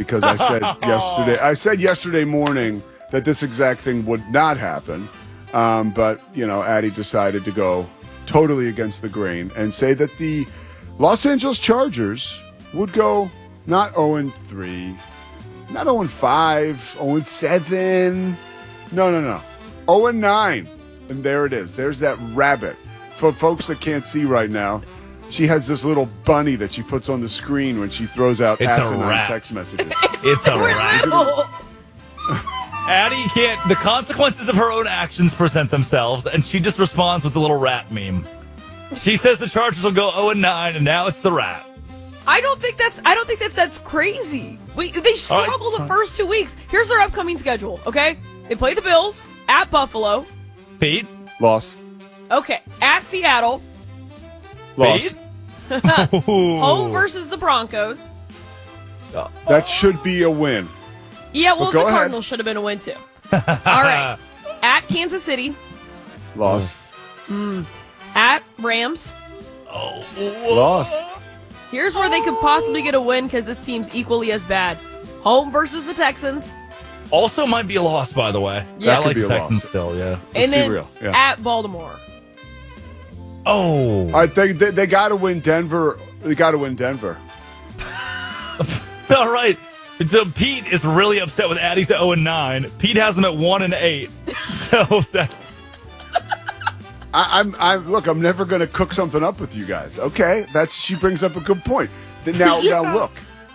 because I said yesterday morning that this exact thing would not happen. But, Addie decided to go totally against the grain and say that the Los Angeles Chargers would go not 0-3, not 0-5, 0-7. No. 0-9. And there it is. There's that rabbit. For folks that can't see right now, she has this little bunny that she puts on the screen when she throws out asinine text messages. It's a rat. Addie can't. The consequences of her own actions present themselves, and she just responds with the little rat meme. She says the Chargers will go 0-9, and now it's the rat. I don't think that's crazy. They struggle the first 2 weeks. Here's their upcoming schedule. Okay, they play the Bills at Buffalo. Pete, loss. Okay, at Seattle. Loss. Home versus the Broncos. That should be a win. Yeah, well, the Cardinals should have been a win, too. All right. At Kansas City. Loss. At Rams. Loss. Here's where they could possibly get a win because this team's equally as bad. Home versus the Texans. Also might be a loss, by the way. Yeah. I like the Texans still, yeah. And then at Baltimore. Oh. I think they got to win Denver. They got to win Denver. All right. So Pete is really upset with Addie's at 0-9. Pete has them at 1-8. So that's... I'm never going to cook something up with you guys. Okay, she brings up a good point. Now look,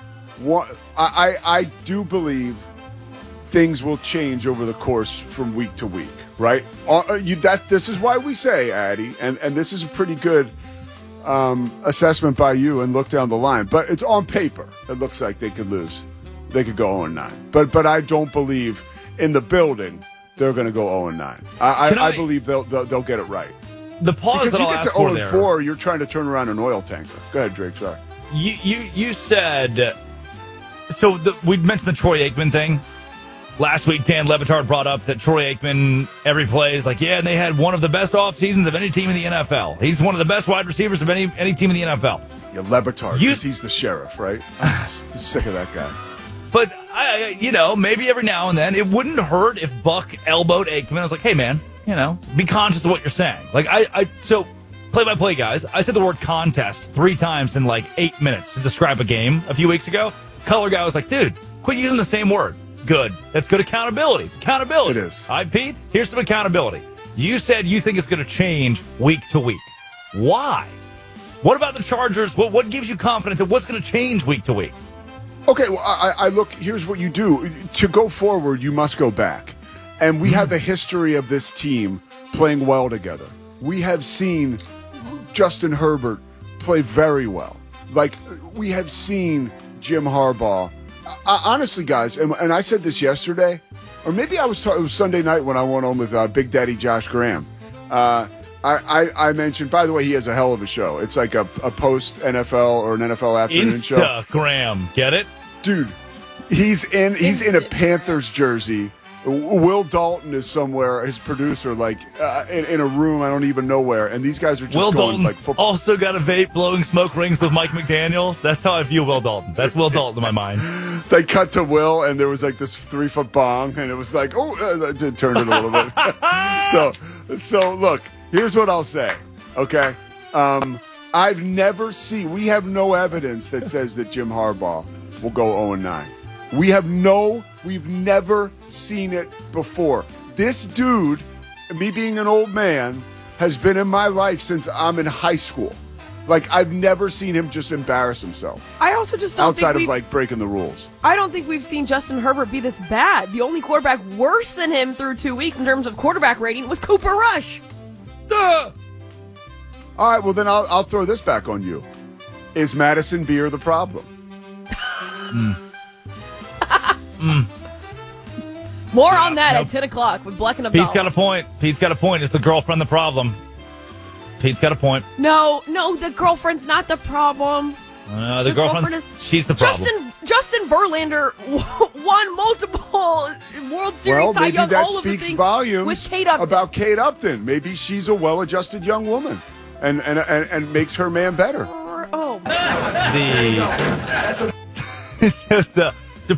I do believe things will change over the course from week to week, right? This is why we say, Addie, and this is a pretty good assessment by you and look down the line. But it's on paper. It looks like they could lose. They could go 0-9. But I don't believe in the building they're going to go 0-9. I believe they'll get it right. The pause because that I'll ask for there. Because you get to 0-4, you're trying to turn around an oil tanker. Go ahead, Drake. Sorry. You said so. We mentioned the Troy Aikman thing last week. Dan Le Batard brought up that Troy Aikman every play is like, and they had one of the best off seasons of any team in the NFL. He's one of the best wide receivers of any team in the NFL. Yeah, Le Batard, because he's the sheriff, right? I'm sick of that guy. But, maybe every now and then, it wouldn't hurt if Buck elbowed Aikman. I was like, hey, man, be conscious of what you're saying. Like, so, play-by-play, guys, I said the word contest 3 times in, 8 minutes to describe a game a few weeks ago. Color guy was like, dude, quit using the same word. Good. That's good accountability. It's accountability. It is. All right, Pete, here's some accountability. You said you think it's going to change week to week. Why? What about the Chargers? What gives you confidence that what's going to change week to week? Okay, well, I look, here's what you do. To go forward, you must go back. And we have a history of this team playing well together. We have seen Justin Herbert play very well. We have seen Jim Harbaugh. Honestly, guys, and I said this yesterday, or maybe it was Sunday night when I went on with Big Daddy Josh Graham. I mentioned, by the way, he has a hell of a show. It's like a post-NFL or an NFL afternoon show. Instagram, get it? Dude, he's in a Panthers jersey. Will Dalton is somewhere, his producer, in a room I don't even know where, and these guys are just Will going Dalton's football. Also got a vape blowing smoke rings with Mike McDaniel. That's how I view Will Dalton. That's Will Dalton in my mind. They cut to Will, and there was this 3-foot bong, and it was it turned it a little bit. So look, here's what I'll say, okay? I've never seen, we have no evidence that says that Jim Harbaugh will go 0-9. We've never seen it before. This dude, me being an old man, has been in my life since I'm in high school. I've never seen him just embarrass himself. I also just don't outside think of breaking the rules. I don't think we've seen Justin Herbert be this bad. The only quarterback worse than him through 2 weeks in terms of quarterback rating was Cooper Rush. All right, well then I'll throw this back on you. Is Madison Beer the problem? More on that at 10 o'clock with Black and Abdallah. Pete's got a point. Is the girlfriend the problem? Pete's got a point. No, the girlfriend's not the problem. The girlfriend she's the problem. Justin Verlander won multiple World Series Cy Young. Maybe that all speaks of the volumes with Kate Upton. About Kate Upton. Maybe she's a well-adjusted young woman and makes her man better. Oh.